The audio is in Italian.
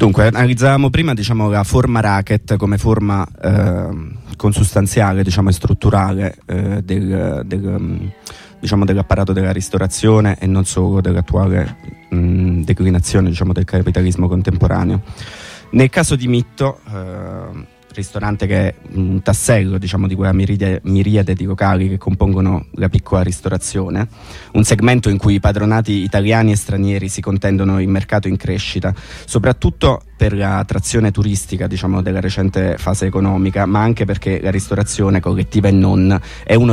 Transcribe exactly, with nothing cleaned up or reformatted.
Dunque, analizzavamo prima, diciamo, la forma racket come forma eh, consustanziale, diciamo, e strutturale eh, del, del, diciamo, dell'apparato della ristorazione e non solo dell'attuale mh, declinazione, diciamo, del capitalismo contemporaneo. Nel caso di Mitto, eh, ristorante che è un tassello, diciamo, di quella miriade, miriade di locali che compongono la piccola ristorazione, un segmento in cui i padronati italiani e stranieri si contendono il mercato in crescita, soprattutto per la trazione turistica, diciamo, della recente fase economica, ma anche perché la ristorazione, collettiva e non, è uno